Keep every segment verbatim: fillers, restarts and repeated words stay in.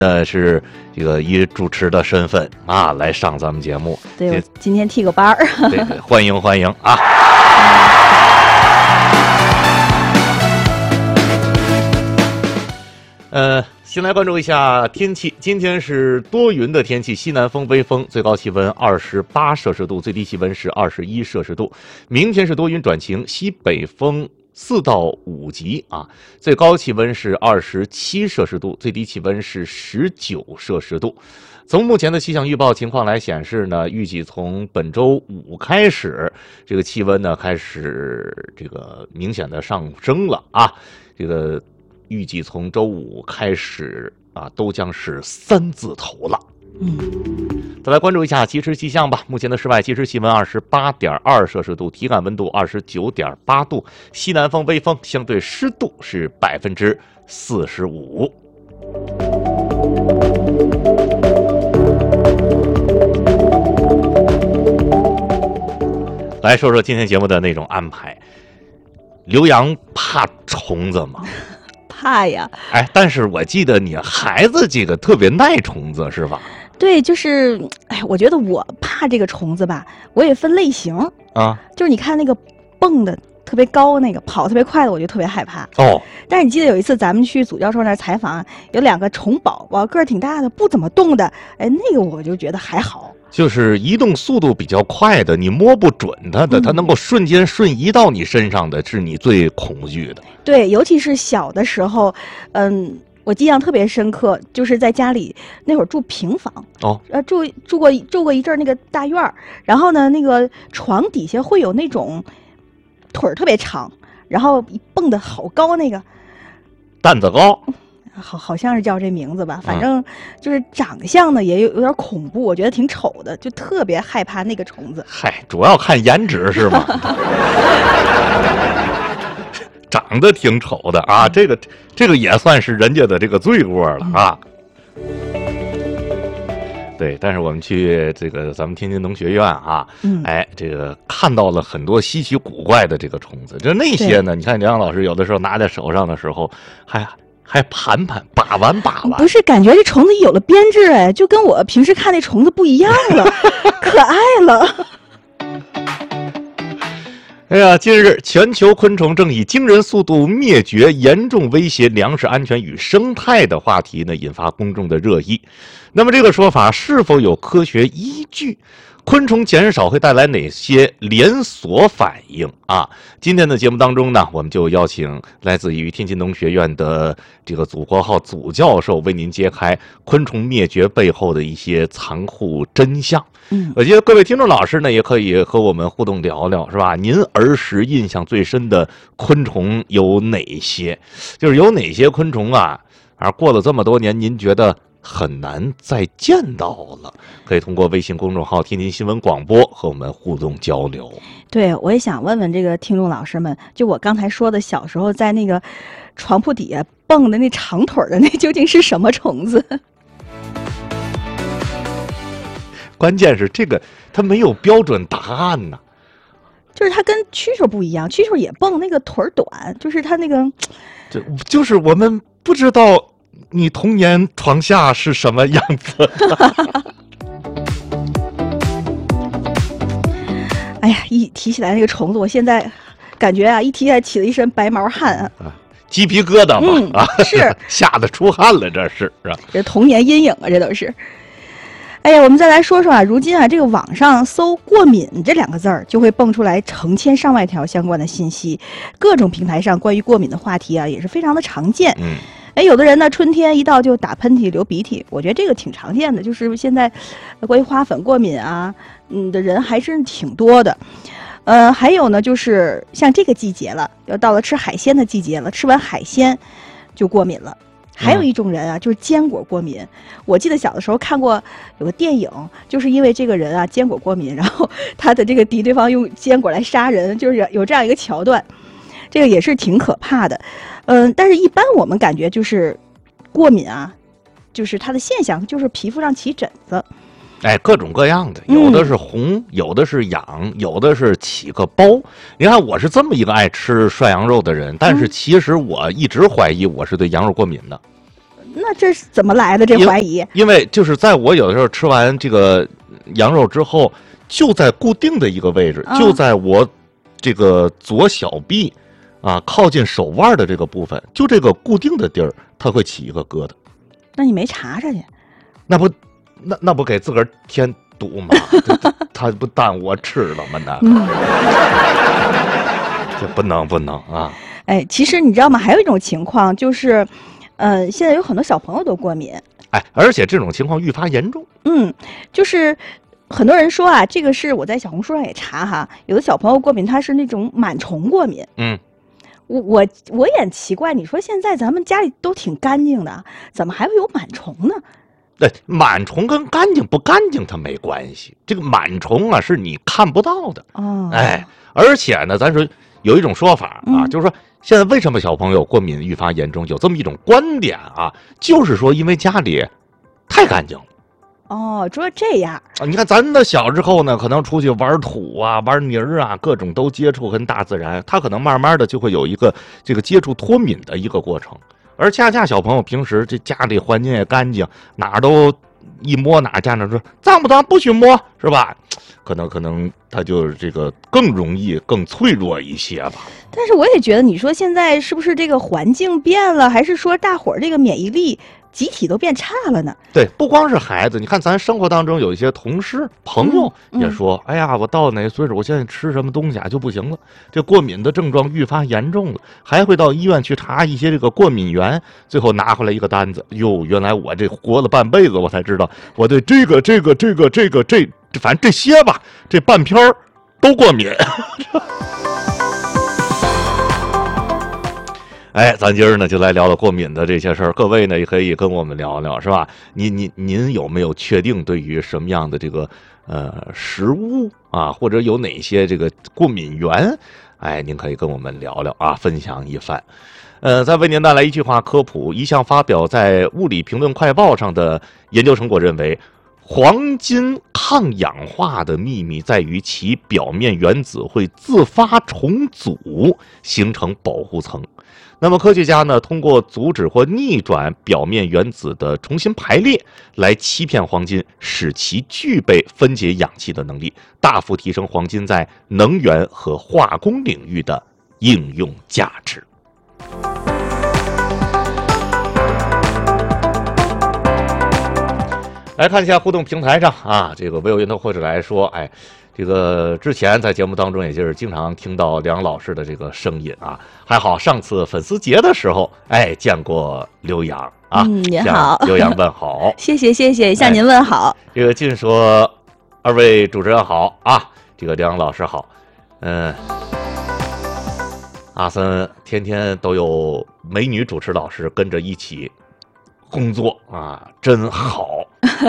呃，是这个以主持的身份啊来上咱们节目。 对，我今天替个班儿。 对对，欢迎欢迎啊！呃，先来关注一下天气。今天是多云的天气，西南风微风，最高气温二十八摄氏度，最低气温是二十一摄氏度。明天是多云转晴，西北风四到五级啊，最高气温是二十七摄氏度，最低气温是十九摄氏度。从目前的气象预报情况来显示呢，预计从本周五开始，这个气温呢开始这个明显的上升了啊，这个预计从周五开始啊，都将是三字头了。 嗯， 再来关注一下即时气象吧。目前的室外即时气温二十八点二摄氏度，体感温度二十九点八度，西南风微风，相对湿度是百分之四十五。来说说今天节目的内容安排。刘洋怕虫子吗？ 怕呀。 哎，但是我记得你孩子这个特别耐虫子是吧？ 对，就是哎，我觉得我怕这个虫子吧，我也分类型啊， 就是你看那个蹦的特别高那个跑特别快的，我就特别害怕哦。 但是你记得有一次咱们去祖教授那儿采访，有两个虫宝宝个儿挺大的，不怎么动的，哎，那个我就觉得还好。 就是移动速度比较快的，你摸不准它的，它能够瞬间瞬移到你身上的，是你最恐惧的。 对，尤其是小的时候，嗯，我印象特别深刻，就是在家里那会儿住平房哦， 呃，住住过住过一阵儿那个大院儿，然后呢，那个床底下会有那种腿儿特别长，然后蹦得好高那个担子高。 好，好像是叫这名字吧，反正就是长相呢也有有点恐怖，我觉得挺丑的，就特别害怕那个虫子。 嗨，主要看颜值是吗？长得挺丑的啊，这个这个也算是人家的这个罪过了啊。对，但是我们去这个咱们天津农学院啊，嗯，哎，这个看到了很多稀奇古怪的这个虫子，就那些呢，你看梁老师有的时候拿在手上的时候还。还盘盘把玩把玩， 不是感觉这虫子有了编制，哎，就跟我平时看那虫子不一样了，可爱了。 哎呀，近日全球昆虫正以惊人速度灭绝，严重威胁粮食安全与生态的话题呢，引发公众的热议。那么这个说法是否有科学依据？昆虫减少会带来哪些连锁反应啊？今天的节目当中呢，我们就邀请来自于天津农学院的这个祖国号祖教授，为您揭开昆虫灭绝背后的一些残酷真相。嗯，我觉得各位听众老师呢，也可以和我们互动聊聊，是吧？您儿时印象最深的昆虫有哪些？就是有哪些昆虫啊？而过了这么多年，您觉得很难再见到了，可以通过微信公众号天津新闻广播和我们互动交流。 对，我也想问问这个听众老师们，就我刚才说的小时候在那个床铺底下蹦的那长腿的，那究竟是什么虫子？ 关键是这个它没有标准答案呢。 就是它跟蛐蛐不一样，蛐蛐也蹦，那个腿短，就是它那个， 就就是我们不知道你童年床下是什么样子的。 哎呀，一提起来那个虫子，我现在感觉啊，一提起来起了一身白毛汗啊， 啊鸡皮疙瘩嘛、 嗯、 啊， 是吓得出汗了，这是是吧？ 这童年阴影啊，这都是。哎呀，我们再来说说啊，如今啊，这个网上搜“过敏”这两个字儿，就会蹦出来成千上万条相关的信息，各种平台上关于过敏的话题啊，也是非常的常见。嗯。哎，有的人呢，春天一到就打喷嚏、流鼻涕，我觉得这个挺常见的。就是现在，关于花粉过敏啊，嗯的人还是挺多的。呃，还有呢，就是像这个季节了，要到了吃海鲜的季节了，吃完海鲜就过敏了。还有一种人啊，就是坚果过敏。我记得小的时候看过有个电影，就是因为这个人啊坚果过敏，然后他的这个敌对方用坚果来杀人，就是有这样一个桥段。这个也是挺可怕的。嗯，但是一般我们感觉就是过敏啊，就是它的现象就是皮肤上起疹子。 哎，各种各样的，有的是红、嗯、有的是痒，有的是起个包。你看我是这么一个爱吃涮羊肉的人，但是其实我一直怀疑我是对羊肉过敏的。 那这是怎么来的？这怀疑？ 因为就是在我有的时候吃完这个羊肉之后，就在固定的一个位置，啊、就在我这个左小臂啊靠近手腕的这个部分，就这个固定的地儿，它会起一个疙瘩。 那你没查查去？ 那不，那那不给自个儿添堵吗？他不耽误我吃了吗？那、嗯、这不能不能啊！ 哎，其实你知道吗？还有一种情况就是，呃，现在有很多小朋友都过敏。 哎，而且这种情况愈发严重。 嗯，就是很多人说啊，这个是我在小红书上也查哈，有的小朋友过敏，他是那种螨虫过敏。 嗯。 我我我也奇怪，你说现在咱们家里都挺干净的，怎么还会有螨虫呢？ 对，螨虫跟干净不干净它没关系，这个螨虫啊是你看不到的。 哦， 哎，而且呢，咱说有一种说法啊，嗯、就是说现在为什么小朋友过敏愈发严重，有这么一种观点啊，就是说因为家里太干净了。 哦，说这样啊，你看咱的小时候呢，可能出去玩土啊、玩泥儿啊，各种都接触跟大自然，他可能慢慢的就会有一个这个接触脱敏的一个过程。而恰恰小朋友平时这家里环境也干净，哪儿都一摸哪儿，家长说脏不脏不许摸，是吧？可能可能他就这个更容易更脆弱一些吧。 但是我也觉得，你说现在是不是这个环境变了，还是说大伙儿这个免疫力集体都变差了呢？ 对，不光是孩子，你看咱生活当中有一些同事朋友也说、嗯嗯、哎呀，我到哪岁数我现在吃什么东西啊就不行了，这过敏的症状愈发严重了，还会到医院去查一些这个过敏源，最后拿回来一个单子，哟，原来我这活了半辈子我才知道我对这个这个这个这个这反正这些吧，这半篇儿都过敏。哎，咱今儿呢就来聊聊过敏的这些事儿，各位呢也可以跟我们聊聊，是吧？您您您有没有确定对于什么样的这个呃食物啊，或者有哪些这个过敏源？哎，您可以跟我们聊聊啊，分享一番。呃，再为您带来一句话科普：一项发表在《物理评论快报》上的研究成果认为，黄金抗氧化的秘密在于其表面原子会自发重组，形成保护层。那么科学家呢，通过阻止或逆转表面原子的重新排列，来欺骗黄金，使其具备分解氧气的能力，大幅提升黄金在能源和化工领域的应用价值。来看一下互动平台上啊，这个唯有源头或者来说，哎。这个之前在节目当中，也就是经常听到梁老师的这个声音啊，还好上次粉丝节的时候，哎，见过刘洋啊， 嗯，你好， 刘洋问好， 谢谢谢谢，向您问好。 哎、这个进说，二位主持人好啊，这个梁老师好，嗯，阿森天天都有美女主持老师跟着一起工作啊，真好。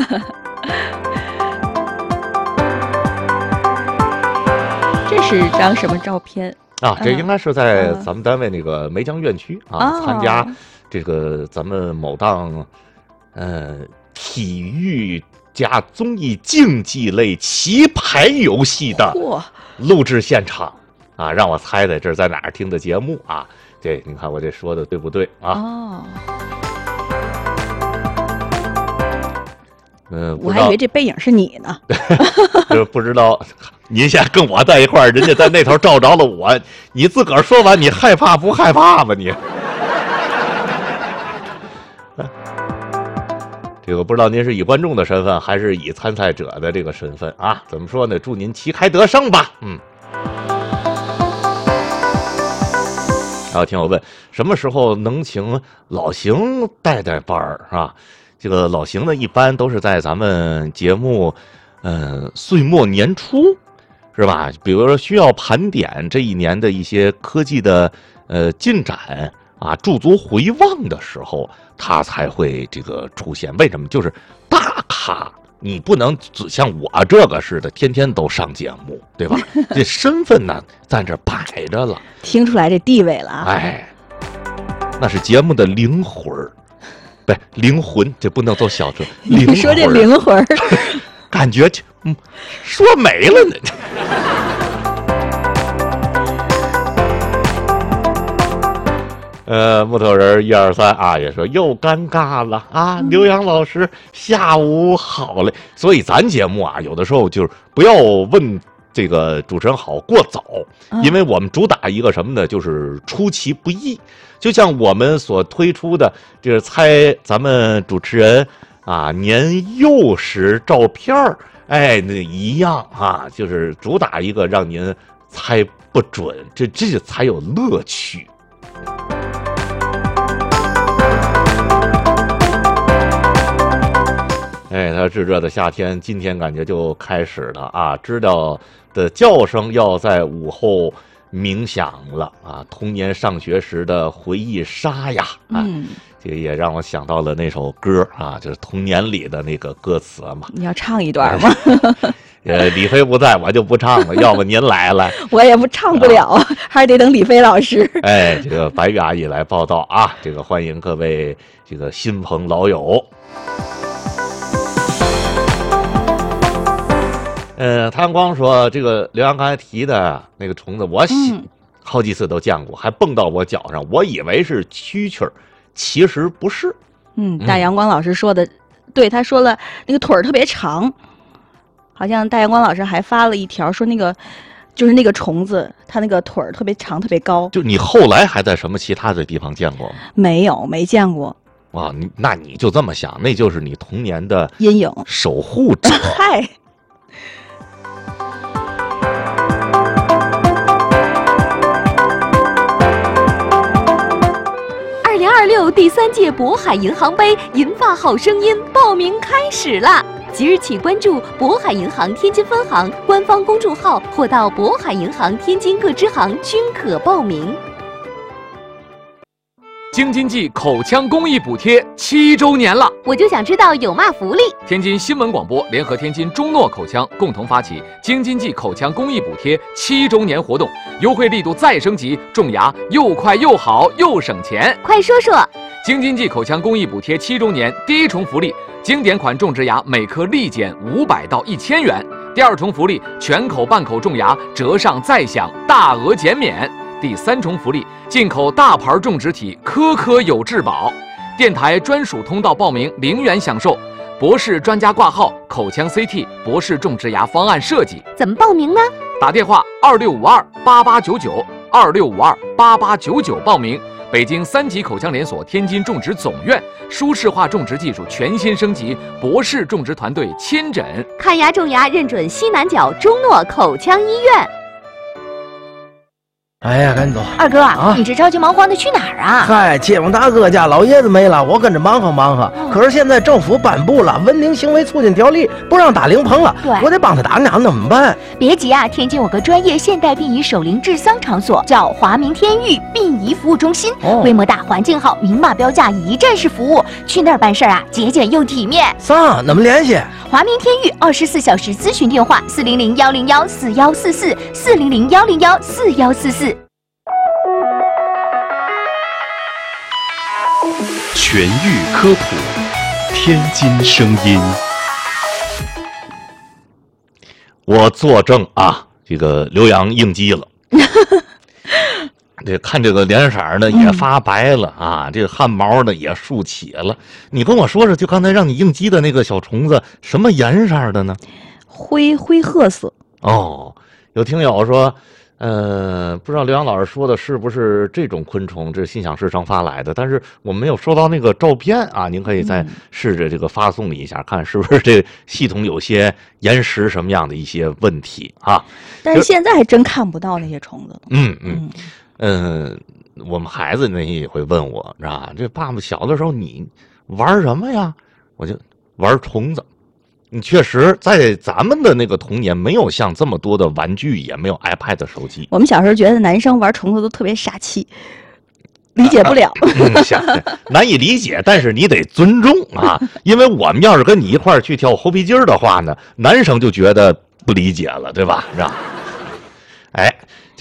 这是张什么照片啊？这应该是在咱们单位那个梅江院区啊， 哦、 参加这个咱们某档呃体育加综艺竞技类棋牌游戏的录制现场啊，让我猜猜这是在哪儿听的节目啊？对，你看我这说的对不对啊？ 哦， 嗯、呃， 我还以为这背影是你呢。 就不知道您现在跟我在一块儿，人家在那头照着了我，你自个儿说完，你害怕不害怕吧你？这个不知道您是以观众的身份，还是以参赛者的这个身份啊？怎么说呢？祝您旗开得胜吧。嗯。然后听我问，什么时候能请老邢带带班儿啊？这个老邢呢，一般都是在咱们节目，呃，岁末年初，是吧？比如说需要盘点这一年的一些科技的呃进展啊，驻足回望的时候，他才会这个出现。为什么？就是大咖，你不能只像我这个似的，天天都上节目，对吧？这身份呢，在这摆着了， 听出来这地位了啊！ 哎，那是节目的灵魂儿。不，灵魂，这不能做小车。 你说这灵魂感觉嗯，说没了呢。 呃，木头人一二三啊，也说又尴尬了啊，刘洋老师下午好嘞。所以咱节目啊，有的时候就是不要问这个主持人好过早，因为我们主打一个什么呢？就是出其不意。就像我们所推出的这个猜咱们主持人啊年幼时照片儿，哎，那一样啊，就是主打一个让您猜不准，这这才有乐趣。哎，他炙热的夏天，今天感觉就开始了啊！知道的叫声要在午后鸣响了啊！童年上学时的回忆杀呀，啊、嗯，这个也让我想到了那首歌啊，就是童年里的那个歌词嘛。 你要唱一段吗？ 呃，李飞不在，我就不唱了，要不您来来。 我也不唱不了，啊、还是得等李飞老师。 哎，这个白玉阿姨来报道啊！这个欢迎各位这个新朋老友。呃，谭光说这个刘洋刚才提的那个虫子，我嗯、好几次都见过，还蹦到我脚上，我以为是蛐蛐儿，其实不是。 嗯，大阳光老师说的，嗯、对，他说了那个腿儿特别长，好像大阳光老师还发了一条说那个就是那个虫子，它那个腿儿特别长，特别高。 就你后来还在什么其他的地方见过吗？ 没有，没见过。 哇，你那你就这么想，那就是你童年的阴影守护者。 嗨。 二零二六第三届渤海银行杯银发好声音报名开始啦！即日起关注渤海银行天津分行官方公众号，或到渤海银行天津各支行均可报名。 京津冀口腔公益补贴七周年了， 我就想知道有嘛福利。 天津新闻广播联合天津中诺口腔共同发起京津冀口腔公益补贴七周年活动，优惠力度再升级，种牙又快又好又省钱。 快说说， 京津冀口腔公益补贴七周年第一重福利，经典款种植牙每颗立减五百到一千元；第二重福利，全口半口种牙折上再享大额减免。第三重福利，进口大牌种植体，颗颗有质保。电台专属通道报名，零元享受。博士专家挂号，口腔 C T 博士种植牙方案设计。 怎么报名呢？ 打电话二六五二八八九九二六五二八八九九报名。北京三级口腔连锁天津种植总院，舒适化种植技术全新升级，博士种植团队亲诊看牙种牙，认准西南角中诺口腔医院。 哎呀，赶紧走！ 二哥啊，你这着急忙慌的去哪儿啊？ 嗨，街坊大哥家老爷子没了，我跟着忙活忙活。哦、可是现在政府颁布了《文明行为促进条例》，不让打灵棚了。 对， 我得帮他打，那怎么办？ 别急啊，天津有个专业现代殡仪守灵治丧场所，叫华明天域殡仪服务中心，哦、规模大，环境好，明码标价，一站式服务。去那儿办事啊，节俭又体面。 啥？怎么联系？ 华明天域二十四小时咨询电话：四零零幺零幺四幺四四四零零幺零幺四幺四四。 全域科普，天津声音。 我作证啊，这个刘洋应激了。这看这个脸色呢也发白了、嗯、啊，这个汗毛呢也竖起了。你跟我说说，就刚才让你应激的那个小虫子，什么颜色的呢？ 灰灰褐色。 哦，有听友说。呃，不知道刘洋老师说的是不是这种昆虫？这心想事成发来的，但是我没有收到那个照片啊。您可以再试着这个发送一下，嗯、看是不是这系统有些延时什么样的一些问题啊？ 但是现在还真看不到那些虫子。 嗯嗯嗯、呃，我们孩子那也会问我，是吧？这爸爸小的时候你玩什么呀？我就玩虫子。你确实在咱们的那个童年没有像这么多的玩具，也没有 iPad 手机。 我们小时候觉得男生玩虫子都特别傻气，理解不了。 嗯、难以理解，但是你得尊重啊，因为我们要是跟你一块儿去跳猴皮筋儿的话呢，男生就觉得不理解了，对吧？是吧？哎，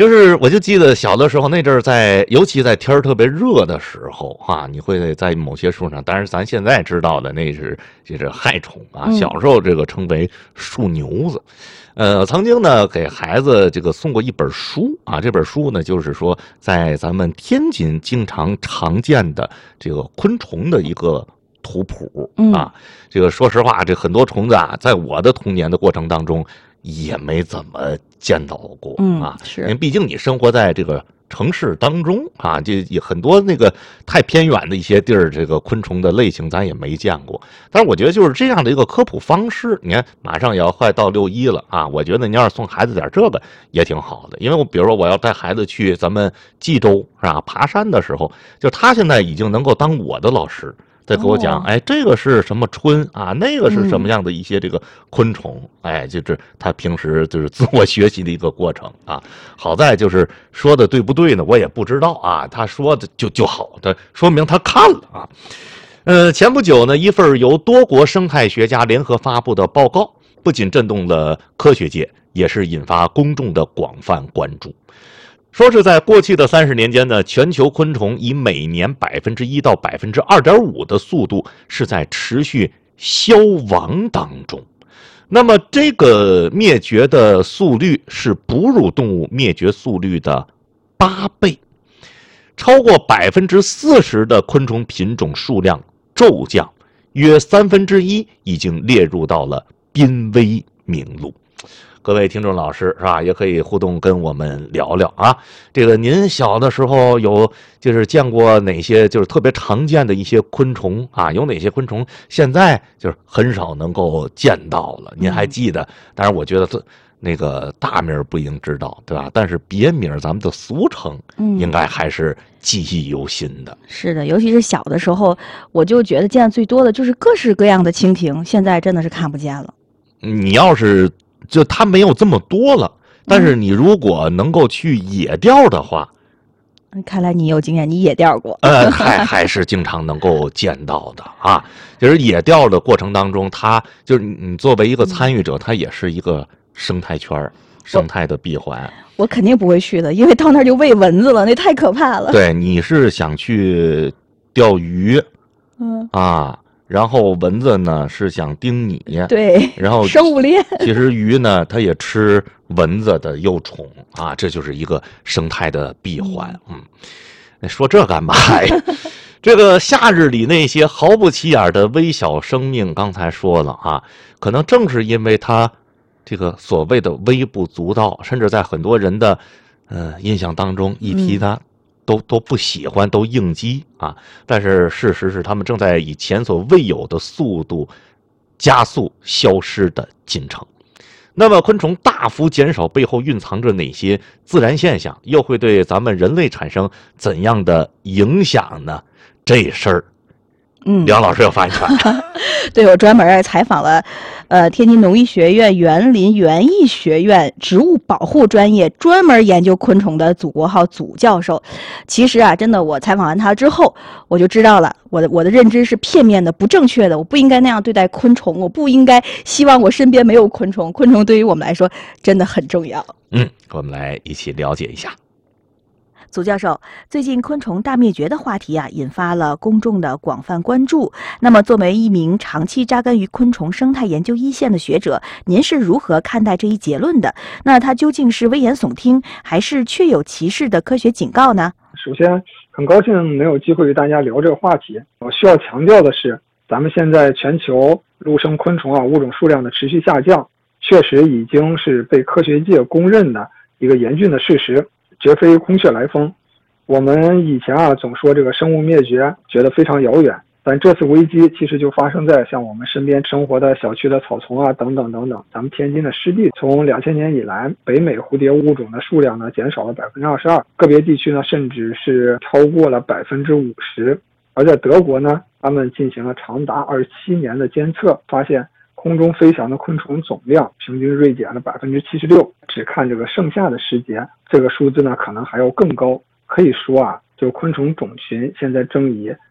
就是我就记得小的时候那阵儿，在尤其在天儿特别热的时候哈、啊，你会在某些树上，当然咱现在知道的那是就是害虫啊， 嗯、 小时候这个称为树牛子。呃，曾经呢给孩子这个送过一本书啊，这本书呢就是说在咱们天津经常常见的这个昆虫的一个图谱啊。这个说实话，这很多虫子啊，在我的童年的过程当中也没怎么见到过啊， 是， 因为毕竟你生活在这个城市当中啊，这很多那个太偏远的一些地儿，这个昆虫的类型咱也没见过。但是我觉得就是这样的一个科普方式，你看马上也要快到六一了啊，我觉得你要是送孩子点这个也挺好的。因为我比如说我要带孩子去咱们冀州是吧爬山的时候，就他现在已经能够当我的老师。再给我讲，哎，这个是什么春啊？那个是什么样的一些这个昆虫？嗯、哎，就是他平时就是自我学习的一个过程啊。好在就是说的对不对呢？我也不知道啊。他说的就就好，他说明他看了啊。呃，前不久呢，一份由多国生态学家联合发布的报告，不仅震动了科学界，也是引发公众的广泛关注。说是在过去的三十年间呢，全球昆虫以每年百分之一到百分之二点五的速度是在持续消亡当中。那么这个灭绝的速率是哺乳动物灭绝速率的八倍，超过百分之四十的昆虫品种数量骤降，约三分之一已经列入到了濒危名录。各位听众老师是吧，也可以互动跟我们聊聊啊。这个您小的时候有就是见过哪些就是特别常见的一些昆虫啊？有哪些昆虫现在就是很少能够见到了？您还记得？当然，我觉得这那个大名不一定知道，对吧？但是别名咱们的俗称，应该还是记忆犹新的。 嗯、是的，尤其是小的时候，我就觉得见的最多的就是各式各样的蜻蜓，现在真的是看不见了。 你要是就它没有这么多了，但是你如果能够去野钓的话， 嗯、看来你有经验，你野钓过， 呃，还还是经常能够见到的啊。就是野钓的过程当中，它就是你作为一个参与者，它也是一个生态圈、生态的闭环。 我肯定不会去的，因为到那儿就喂蚊子了，那太可怕了。 对，你是想去钓鱼，嗯啊。然后蚊子呢是想叮你， 对， 然后生物链。 其实鱼呢，它也吃蚊子的幼虫啊，这就是一个生态的闭环。嗯，说这干嘛呀？这个夏日里那些毫不起眼的微小生命，刚才说了啊，可能正是因为它这个所谓的微不足道，甚至在很多人的呃印象当中，一提它。嗯都都不喜欢，都应激啊！但是事实是，他们正在以前所未有的速度加速消失的进程。那么，昆虫大幅减少背后蕴藏着哪些自然现象？又会对咱们人类产生怎样的影响呢？这事儿，嗯，梁老师有发言权。 对，我专门采访了，呃，天津农艺学院园林园艺学院植物保护专业专门研究昆虫的祖国号祖教授。其实啊，真的，我采访完他之后，我就知道了，我的我的认知是片面的、不正确的。我不应该那样对待昆虫，我不应该希望我身边没有昆虫。昆虫对于我们来说真的很重要。 嗯，我们来一起了解一下。 祖教授，最近昆虫大灭绝的话题啊，引发了公众的广泛关注。那么，作为一名长期扎根于昆虫生态研究一线的学者，您是如何看待这一结论的？那它究竟是危言耸听，还是确有其事的科学警告呢？ 首先，很高兴能有机会与大家聊这个话题。我需要强调的是，咱们现在全球陆生昆虫啊物种数量的持续下降，确实已经是被科学界公认的一个严峻的事实。绝非空穴来风。我们以前啊总说这个生物灭绝觉得非常遥远，但这次危机其实就发生在像我们身边生活的小区的草丛啊等等等等。咱们天津的湿地从两千年以来，北美蝴蝶物种的数量呢减少了百分之二十二，个别地区呢甚至是超过了百分之五十。而在德国呢，他们进行了长达二十七年的监测，发现空中飞翔的昆虫总量平均锐减了百分之七十六。只看这个盛夏的时节，这个数字呢可能还要更高。可以说啊，就昆虫种群现在正以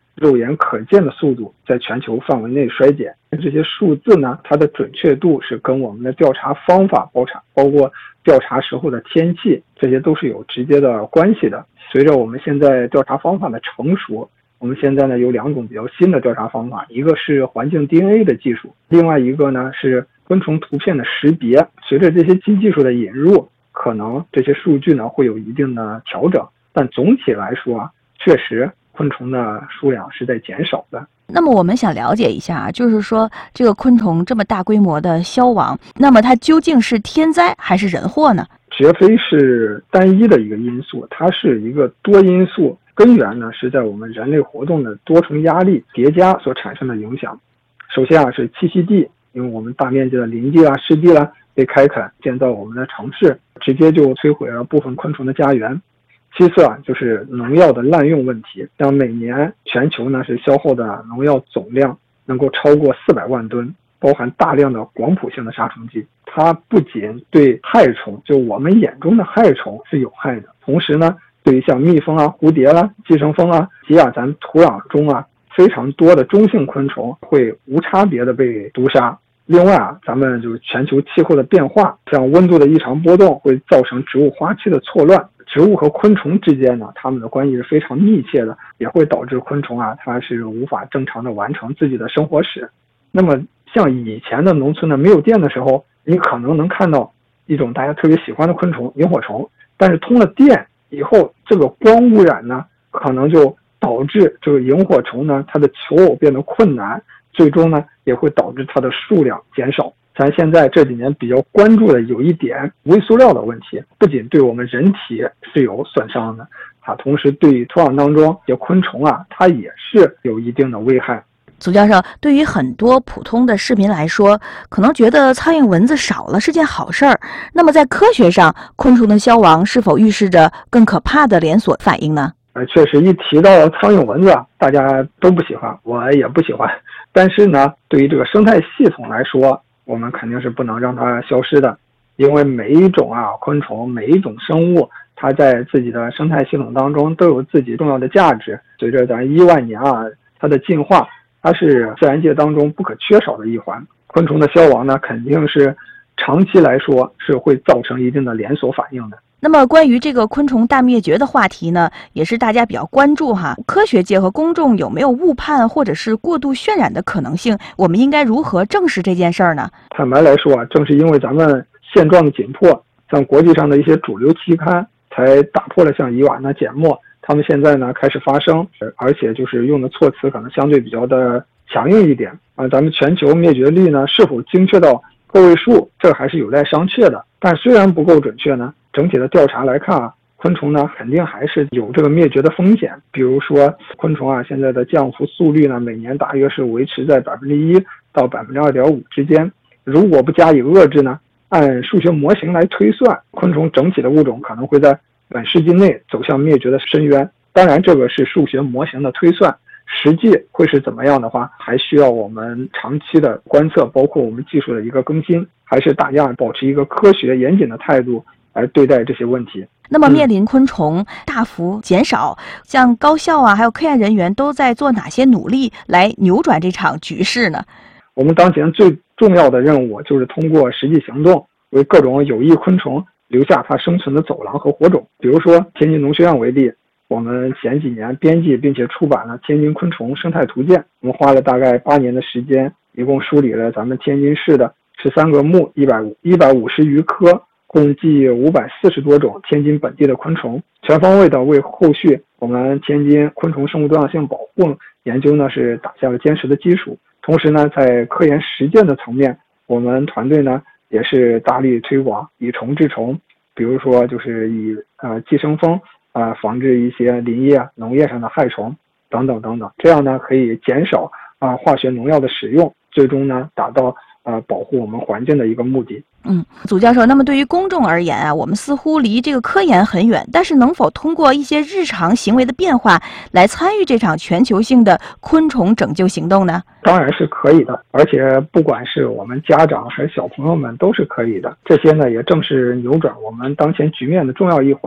肉眼可见的速度在全球范围内衰减。这些数字呢，它的准确度是跟我们的调查方法包查包括调查时候的天气，这些都是有直接的关系的。随着我们现在调查方法的成熟，我们现在呢有两种比较新的调查方法，一个是环境 D N A 的技术，另外一个呢是昆虫图片的识别。随着这些新技术的引入，可能这些数据呢会有一定的调整，但总体来说啊，确实昆虫的数量是在减少的。 那么我们想了解一下，就是说这个昆虫这么大规模的消亡，那么它究竟是天灾还是人祸呢？ 绝非是单一的一个因素，它是一个多因素，根源呢是在我们人类活动的多重压力叠加所产生的影响。首先啊是栖息地，因为我们大面积的林地啊、湿地啦、啊、被开垦建造我们的城市，直接就摧毁了部分昆虫的家园。其次啊，就是农药的滥用问题，像每年全球呢是消耗的农药总量能够超过四百万吨，包含大量的广谱性的杀虫剂。它不仅对害虫，就我们眼中的害虫是有害的，同时呢，对于像蜜蜂啊、蝴蝶啦、寄生蜂啊及啊咱土壤中啊非常多的中性昆虫会无差别的被毒杀。另外啊，咱们就是全球气候的变化，像温度的异常波动会造成植物花期的错乱。植物和昆虫之间呢，它们的关系是非常密切的，也会导致昆虫啊，它是无法正常的完成自己的生活史。那么像以前的农村呢，没有电的时候，你可能能看到一种大家特别喜欢的昆虫萤火虫，但是通了电以后，这个光污染呢，可能就导致这个萤火虫呢，它的求偶变得困难，最终呢也会导致它的数量减少。咱现在这几年比较关注的有一点微塑料的问题，不仅对我们人体是有损伤的，它同时对于土壤当中一些昆虫啊，它也是有一定的危害。 祖教授，对于很多普通的市民来说，可能觉得苍蝇蚊子少了是件好事儿。那么在科学上，昆虫的消亡是否预示着更可怕的连锁反应呢？ 呃，确实一提到苍蝇蚊子啊，大家都不喜欢，我也不喜欢。但是呢，对于这个生态系统来说，我们肯定是不能让它消失的，因为每一种啊昆虫，每一种生物，它在自己的生态系统当中都有自己重要的价值。随着咱亿万年啊，它的进化，它是自然界当中不可缺少的一环。昆虫的消亡呢，肯定是长期来说是会造成一定的连锁反应的。 那么关于这个昆虫大灭绝的话题呢，也是大家比较关注哈。科学界和公众有没有误判或者是过度渲染的可能性？我们应该如何正视这件事儿呢？ 坦白来说啊，正是因为咱们现状的紧迫，像国际上的一些主流期刊才打破了像以往的缄默，他们现在呢开始发声，而且就是用的措辞可能相对比较的强硬一点啊。咱们全球灭绝率呢是否精确到个位数，这还是有待商榷的。但虽然不够准确呢，整体的调查来看啊，昆虫呢肯定还是有这个灭绝的风险。比如说昆虫啊，现在的降幅速率呢，每年大约是维持在百分之一到百分之二点五之间。如果不加以遏制呢，按数学模型来推算，昆虫整体的物种可能会在本世纪内走向灭绝的深渊。当然，这个是数学模型的推算，实际会是怎么样的话，还需要我们长期的观测，包括我们技术的一个更新，还是大家保持一个科学严谨的态度来对待这些问题。 那么面临昆虫大幅减少，嗯、像高校啊，还有科研人员都在做哪些努力来扭转这场局势呢？ 我们当前最重要的任务就是通过实际行动，为各种有益昆虫留下它生存的走廊和火种。比如说天津农学院为例，我们前几年编辑并且出版了《天津昆虫生态图鉴》，我们花了大概八年的时间，一共梳理了咱们天津市的十三个目一百一百五十余科，共计五百四十多种天津本地的昆虫，全方位的为后续我们天津昆虫生物多样性保护研究呢是打下了坚实的基础。同时呢，在科研实践的层面，我们团队呢也是大力推广以虫治虫，比如说就是以呃寄生蜂啊、呃、防治一些林业、农业上的害虫等等等等，这样呢可以减少啊、呃、化学农药的使用，最终呢达到呃保护我们环境的一个目的。 嗯，祖教授，那么对于公众而言啊，我们似乎离这个科研很远，但是能否通过一些日常行为的变化来参与这场全球性的昆虫拯救行动呢？ 当然是可以的，而且不管是我们家长还是小朋友们都是可以的。这些呢也正是扭转我们当前局面的重要一环。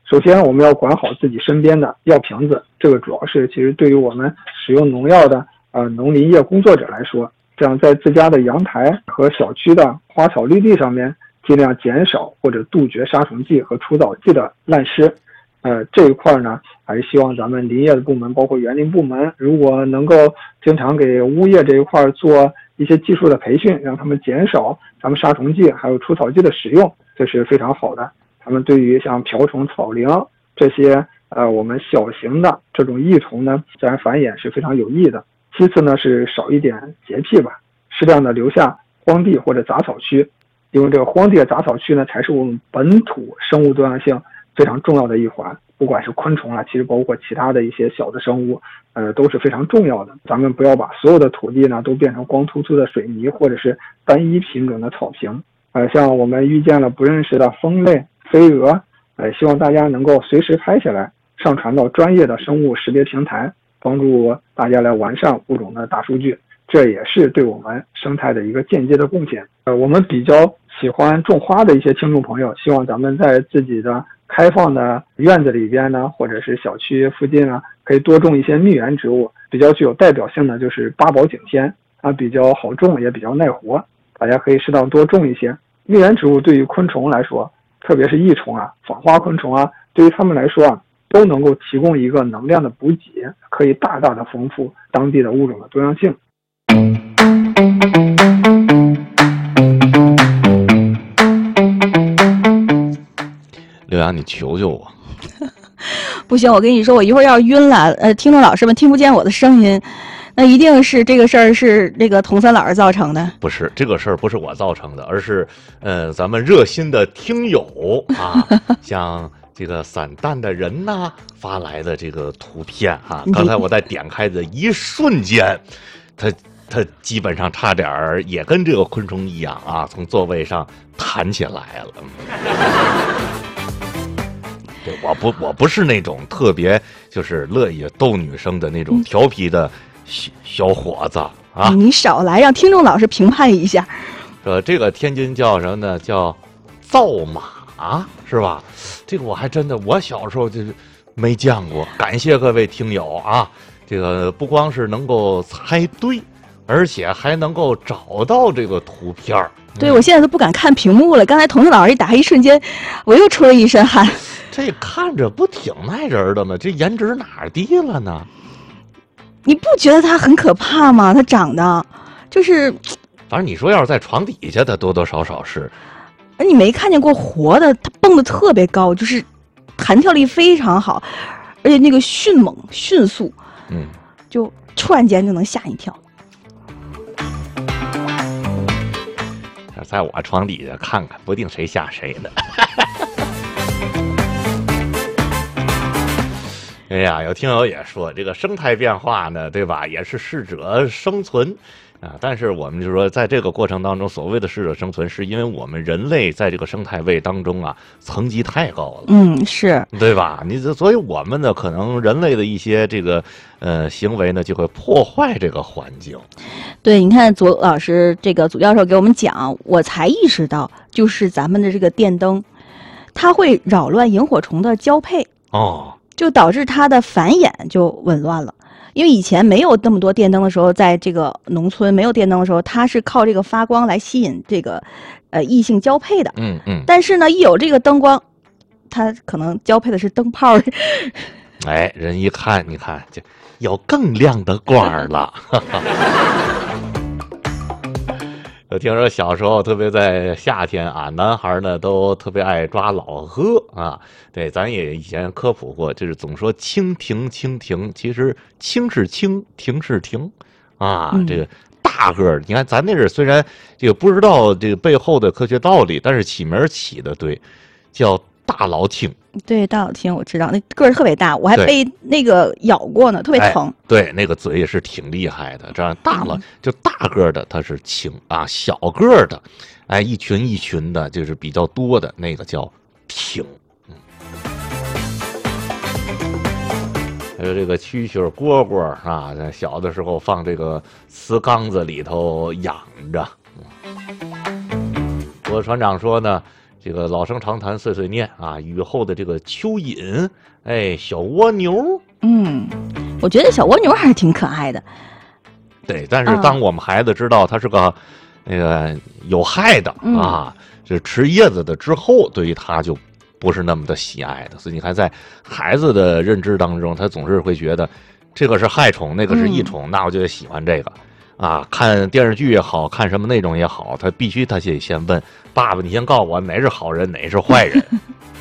首先，我们要管好自己身边的药瓶子，这个主要是其实对于我们使用农药的呃农林业工作者来说，这样在自家的阳台和小区的花草绿地上面，尽量减少或者杜绝杀虫剂和除藻剂的滥施。呃，这一块呢，还是希望咱们林业的部门，包括园林部门，如果能够经常给物业这一块做一些技术的培训，让他们减少咱们杀虫剂还有除草剂的使用，这是非常好的。他们对于像瓢虫、草蛉这些呃我们小型的这种益虫呢，自然繁衍是非常有益的。其次呢，是少一点洁癖吧，适量的留下荒地或者杂草区，因为这个荒地杂草区呢，才是我们本土生物多样性非常重要的一环。不管是昆虫啊，其实包括其他的一些小的生物，呃，都是非常重要的。咱们不要把所有的土地呢都变成光秃秃的水泥或者是单一品种的草坪。呃，像我们遇见了不认识的蜂类、飞蛾，呃，希望大家能够随时拍下来，上传到专业的生物识别平台，帮助大家来完善物种的大数据。这也是对我们生态的一个间接的贡献。呃，我们比较喜欢种花的一些听众朋友，希望咱们在自己的开放的院子里边呢，或者是小区附近啊，可以多种一些蜜源植物。比较具有代表性的就是八宝景天，它比较好种，也比较耐活，大家可以适当多种一些蜜源植物。对于昆虫来说，特别是益虫啊、访花昆虫啊，对于他们来说啊，都能够提供一个能量的补给，可以大大的丰富当地的物种的多样性。 刘洋，你求求我！ 不行，我跟你说，我一会儿要晕了。呃，听众老师们听不见我的声音，那一定是这个事儿是那个童三老师造成的。 不是，这个事儿不是我造成的，而是呃咱们热心的听友啊，像这个散淡的人呐发来的这个图片啊。刚才我在点开的一瞬间，他他基本上差点儿也跟这个昆虫一样啊，从座位上弹起来了。我不，我不是那种特别就是乐意逗女生的那种调皮的小小伙子啊！ 你少来，让听众老师评判一下。 说这个天津叫什么呢？叫造马是吧？这个我还真的，我小时候就是没见过。感谢各位听友啊！这个不光是能够猜对，而且还能够找到这个图片儿。 对，我现在都不敢看屏幕了。刚才童子老师一打开，一瞬间，我又出了一身汗。 这看着不挺耐人的吗？这颜值哪儿低了呢？ 你不觉得他很可怕吗？他长得就是， 反正你说要是在床底下，他多多少少是。 而你没看见过活的，他蹦得特别高，就是弹跳力非常好，而且那个迅猛、迅速， 嗯， 就突然间就能吓一跳。 在我床底下看看，不定谁吓谁呢。哎呀，有听友也说，这个生态变化呢，对吧？也是适者生存啊。但是我们就说，在这个过程当中，所谓的适者生存，是因为我们人类在这个生态位当中啊，层级太高了。 嗯，是， 对吧？你所以我们呢，可能人类的一些这个呃行为呢，就会破坏这个环境。 对，你看左老师这个左教授给我们讲，我才意识到，就是咱们的这个电灯，它会扰乱萤火虫的交配。 哦。 就导致它的繁衍就紊乱了，因为以前没有那么多电灯的时候，在这个农村没有电灯的时候，它是靠这个发光来吸引这个呃异性交配的。 嗯嗯。 但是呢，一有这个灯光，它可能交配的是灯泡。 哎，人一看，你看这有更亮的光了。我听说小时候，特别在夏天啊，男孩呢都特别爱抓老鹤啊。对，咱也以前科普过，就是总说蜻蜓蜻蜓，其实蜻是蜻，蜓是蜓啊。 嗯、 这个大个儿，你看咱那是虽然这个不知道这个背后的科学道理，但是起名起的对，叫大老蜓。 对，大老蜓我知道，那个儿特别大，我还被那个咬过呢，特别疼。 哎、对，那个嘴也是挺厉害的。这样大了、嗯、就大个的它是蜻啊，小个的，哎，一群一群的，就是比较多的那个叫蜓。嗯，还有这个蛐蛐蝈蝈啊，小的时候放这个瓷缸子里头养着。郭船长说呢， 这个老生常谈碎碎念啊，雨后的这个蚯蚓，哎，小蜗牛， 嗯，我觉得小蜗牛还是挺可爱的。 对，但是当我们孩子知道它是个那个有害的、 嗯、 啊，就是吃叶子的之后，对于它就不是那么的喜爱的。所以你看，在孩子的认知当中，他总是会觉得这个是害虫，那个是益虫，嗯、那我就得喜欢这个。啊，看电视剧也好看什么内容也好，他必须他得先问爸爸，你先告诉我哪是好人，哪是坏人。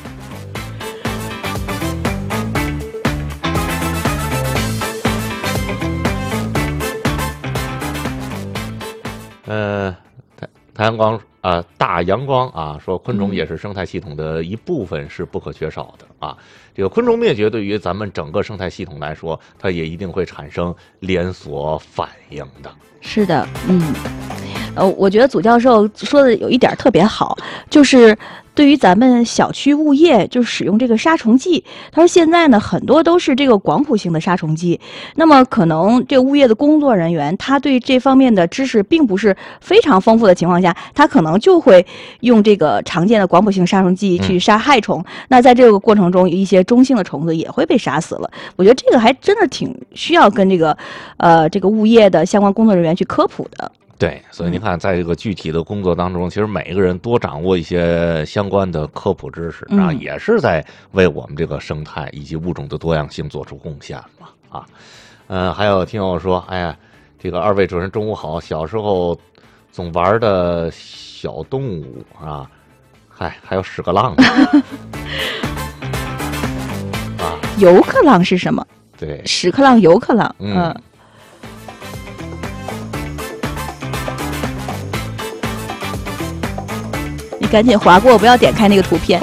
呃，太太阳光啊、呃，大阳光啊，说昆虫也是生态系统的一部分，是不可缺少的啊。这个昆虫灭绝对于咱们整个生态系统来说，它也一定会产生连锁反应的。 是的，嗯，呃，我觉得祖教授说的有一点特别好，就是对于咱们小区物业，就使用这个杀虫剂。他说现在呢，很多都是这个广谱性的杀虫剂，那么可能这个物业的工作人员，他对这方面的知识并不是非常丰富的情况下，他可能就会用这个常见的广谱性杀虫剂去杀害虫。嗯、那在这个过程中，一些中性的虫子也会被杀死了。我觉得这个还真的挺需要跟这个，呃，这个物业的相关工作人员去科普的。 对，所以您看，在这个具体的工作当中，其实每一个人多掌握一些相关的科普知识啊， 嗯、 也是在为我们这个生态以及物种的多样性做出贡献嘛。啊，嗯、呃，还有听友说，哎呀，这个二位主持人中午好，小时候总玩的小动物啊，嗨，还有屎壳郎啊， 游客郎是什么？ 对， 屎壳郎、游客郎，嗯。呃赶紧划过，不要点开那个图片。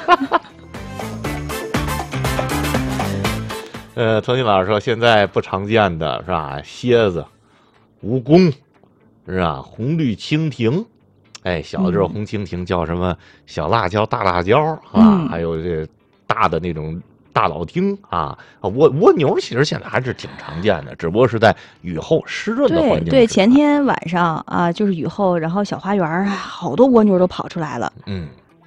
呃，腾讯老师说，现在不常见的是吧？蝎子、蜈蚣，是吧？红绿蜻蜓，哎，小的时候红蜻蜓叫什么？小辣椒、大辣椒啊， 嗯、 还有这大的那种大老丁啊，蜗蜗牛其实现在还是挺常见的，只不过是在雨后湿润的环境。 对对，前天晚上啊，就是雨后，然后小花园好多蜗牛都跑出来了。 嗯。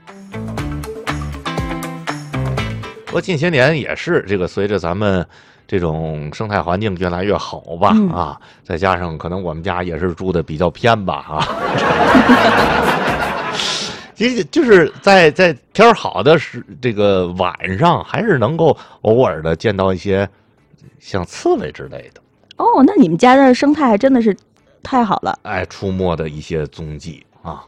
不过近些年也是这个，随着咱们这种生态环境越来越好吧， 嗯、 啊，再加上可能我们家也是住的比较偏吧，啊。其实就是在在天好的时这个晚上，还是能够偶尔的见到一些像刺猬之类的。 哦，那你们家的生态还真的是太好了。 哎，出没的一些踪迹啊。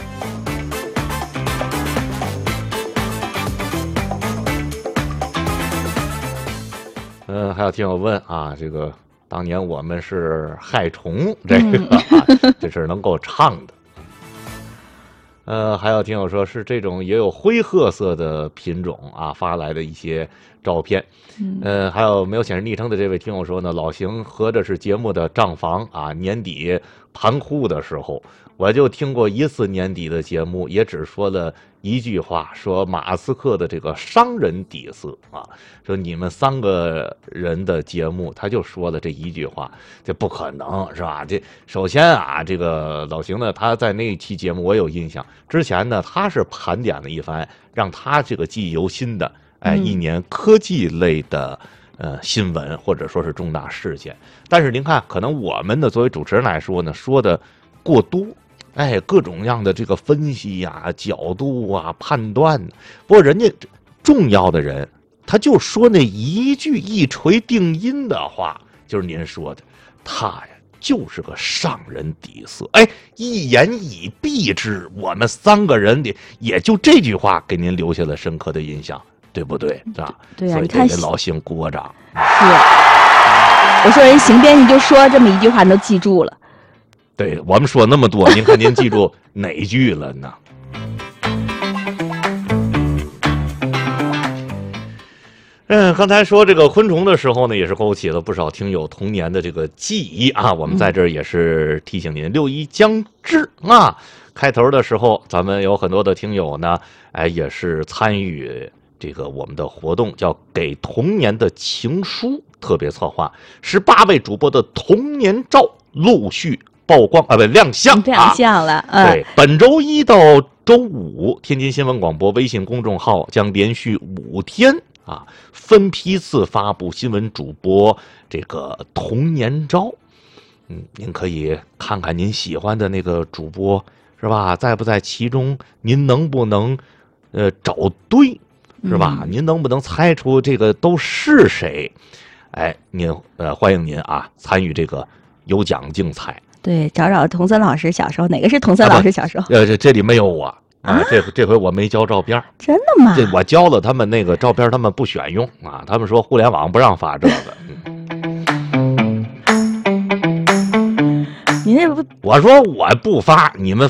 嗯，还有听友问啊，这个当年我们是害虫，这个、嗯啊、这是能够唱的。呃，还有听友说是这种也有灰褐色的品种啊，发来的一些照片。 嗯、 呃，还有没有显示昵称的这位听友说呢，老邢合着是节目的账房啊，年底盘户的时候，我就听过一次年底的节目，也只说了一句话，说马斯克的这个商人底色啊，说你们三个人的节目，他就说了这一句话，这不可能是吧？这首先啊，这个老邢呢，他在那一期节目我有印象，之前呢他是盘点了一番，让他这个记忆犹新的，哎，一年科技类的呃新闻或者说是重大事件。但是您看，可能我们呢作为主持人来说呢，说的过多。哎，各种各样的这个分析呀、啊、角度啊、判断，不过人家重要的人，他就说那一句一锤定音的话，就是您说的，他呀就是个上人底色。哎，一言以蔽之，我们三个人的也就这句话给您留下了深刻的印象，对不对？是吧？ 对呀、啊， 所以你看给老邢鼓个掌。 是，我说人邢编辑就说这么一句话，你都记住了。 对我们说那么多，您看您记住哪句了呢？嗯，刚才说这个昆虫的时候呢，也是勾起了不少听友童年的这个记忆啊。我们在这儿也是提醒您，六一将至啊，开头的时候咱们有很多的听友呢，哎，也是参与这个我们的活动，叫给童年的情书特别策划，十八位主播的童年照陆续曝光啊，不亮相亮啊。 相了，嗯、 对，本周一到周五，天津新闻广播微信公众号将连续五天啊，分批次发布新闻主播这个童年照。嗯，您可以看看您喜欢的那个主播是吧，在不在其中？您能不能呃找对是吧？ 嗯、 您能不能猜出这个都是谁？哎，您呃欢迎您啊参与这个有奖竞猜。 对，找找童森老师小时候，哪个是童森老师小时候？ 呃，这这里没有我啊，这这回我没交照片。 真的吗？ 这我交了，他们那个照片他们不选用啊，他们说互联网不让发这个。 你那不？ 我说我不发，你们